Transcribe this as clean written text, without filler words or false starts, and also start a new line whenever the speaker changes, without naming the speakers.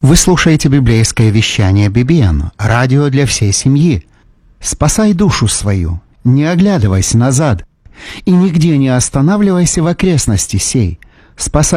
Вы слушаете библейское вещание BBN, радио для всей семьи. Спасай душу свою, не оглядывайся назад, и нигде не останавливайся в окрестности сей. Спасай